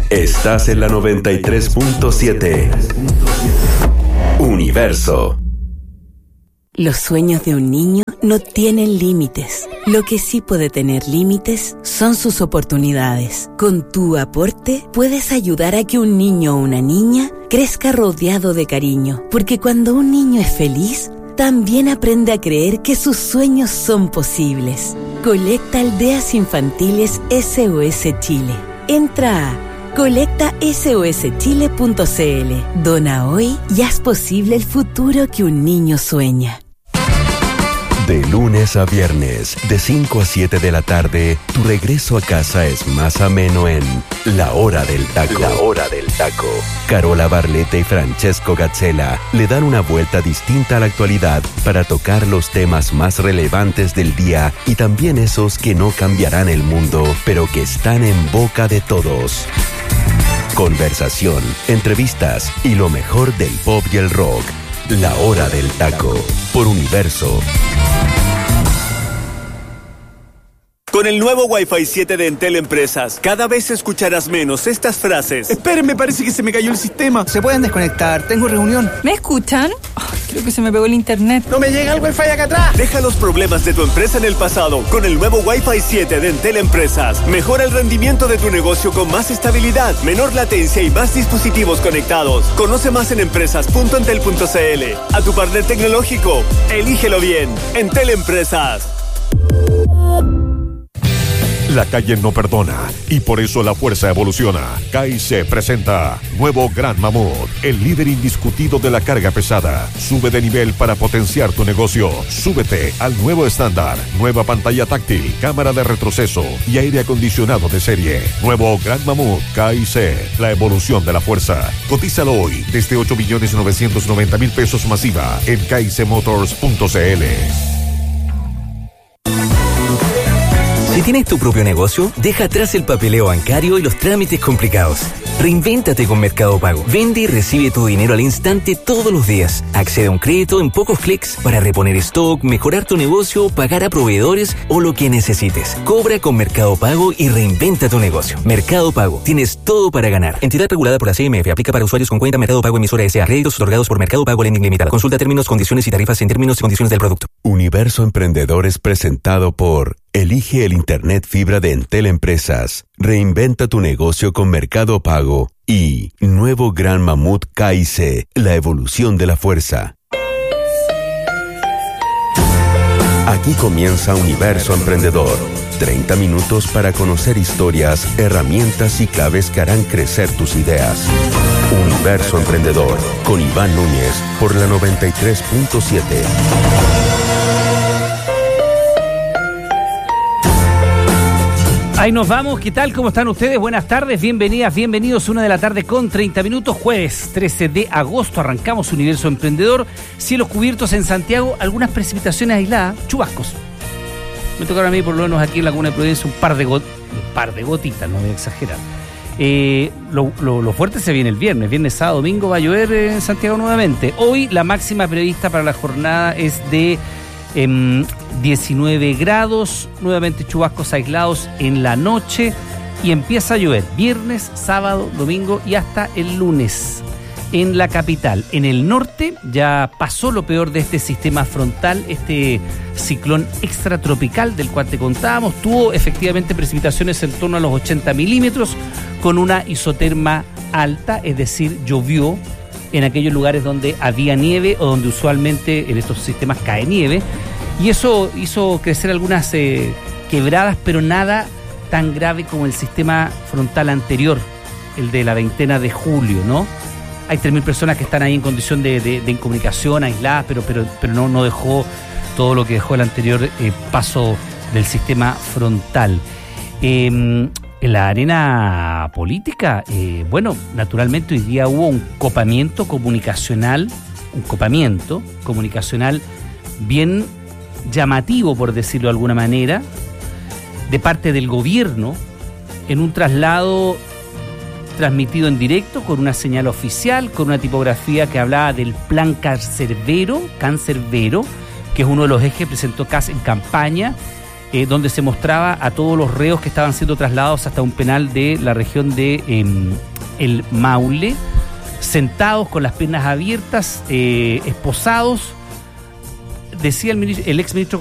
Estás en la 93.7. Universo. Los sueños de un niño no tienen límites. Lo que sí puede tener límites son sus oportunidades. Con tu aporte puedes ayudar a que un niño o una niña crezca rodeado de cariño. Porque cuando un niño es feliz, también aprende a creer que sus sueños son posibles. Colecta Aldeas Infantiles SOS Chile. Entra a colectasoschile.cl. Dona hoy y haz posible el futuro que un niño sueña. De lunes a viernes, de 5 a 7 de la tarde, tu regreso a casa es más ameno en La Hora del Taco. La Hora del Taco. Carola Barletta y Francesco Gazzella le dan una vuelta distinta a la actualidad para tocar los temas más relevantes del día y también esos que no cambiarán el mundo, pero que están en boca de todos. Conversación, entrevistas y lo mejor del pop y el rock. La Hora del Taco, por Universo. Con el nuevo Wi-Fi 7 de Entel Empresas, cada vez escucharás menos estas frases. Esperen, parece que se me cayó el sistema. ¿Se pueden desconectar? Tengo reunión. ¿Me escuchan? Creo que se me pegó el internet. ¡No me llega el Wi-Fi acá atrás! Deja los problemas de tu empresa en el pasado con el nuevo Wi-Fi 7 de Entel Empresas. Mejora el rendimiento de tu negocio con más estabilidad, menor latencia y más dispositivos conectados. Conoce más en empresas.entel.cl. A tu partner tecnológico, elígelo bien. Entel Empresas. La calle no perdona y por eso la fuerza evoluciona. KIC presenta nuevo Gran Mamut, el líder indiscutido de la carga pesada. Sube de nivel para potenciar tu negocio. Súbete al nuevo estándar. Nueva pantalla táctil, cámara de retroceso y aire acondicionado de serie. Nuevo Gran Mamut KIC, la evolución de la fuerza. Cotízalo hoy desde 8.990.000 pesos masiva en kicmotors.cl. Si tienes tu propio negocio, deja atrás el papeleo bancario y los trámites complicados. Reinvéntate con Mercado Pago. Vende y recibe tu dinero al instante todos los días. Accede a un crédito en pocos clics para reponer stock, mejorar tu negocio, pagar a proveedores o lo que necesites. Cobra con Mercado Pago y reinventa tu negocio. Mercado Pago. Tienes todo para ganar. Entidad regulada por la CMF. Aplica para usuarios con cuenta Mercado Pago emisora S.A. Créditos otorgados por Mercado Pago Lending Limitada. Consulta términos, condiciones y tarifas en términos y condiciones del producto. Universo Emprendedor es presentado por Elige el Internet Fibra de Entel Empresas. Reinventa tu negocio con Mercado Pago. Y nuevo Gran Mamut KIC, la evolución de la fuerza. Aquí comienza Universo Emprendedor. 30 minutos para conocer historias, herramientas y claves que harán crecer tus ideas. Universo Emprendedor, con Iván Núñez, por la 93.7. Ahí nos vamos, ¿qué tal? ¿Cómo están ustedes? Buenas tardes, bienvenidas, bienvenidos. 1:00 con 30 minutos, jueves 13 de agosto, arrancamos Universo Emprendedor. Cielos cubiertos en Santiago, algunas precipitaciones aisladas, chubascos. Me tocaron a mí, por lo menos aquí en Laguna de Providencia, un par de gotitas, no voy a exagerar. Lo fuerte se viene el viernes, sábado, domingo va a llover en Santiago nuevamente. Hoy la máxima prevista para la jornada es de 19 grados, nuevamente chubascos aislados en la noche y empieza a llover viernes, sábado, domingo y hasta el lunes en la capital. En el norte ya pasó lo peor de este sistema frontal, este ciclón extratropical del cual te contábamos, tuvo efectivamente precipitaciones en torno a los 80 milímetros con una isoterma alta, es decir, llovió en aquellos lugares donde había nieve o donde usualmente en estos sistemas cae nieve, y eso hizo crecer algunas quebradas, pero nada tan grave como el sistema frontal anterior, el de la veintena de julio, ¿no? Hay 3.000 personas que están ahí en condición de incomunicación, aisladas, pero no dejó todo lo que dejó el anterior paso del sistema frontal. En la arena política, naturalmente hoy día hubo un copamiento comunicacional bien llamativo, por decirlo de alguna manera, de parte del gobierno, en un traslado transmitido en directo, con una señal oficial, con una tipografía que hablaba del plan Cancerbero, que es uno de los ejes que presentó CAS en campaña, donde se mostraba a todos los reos que estaban siendo trasladados hasta un penal de la región de El Maule, sentados con las piernas abiertas, esposados. Decía el exministro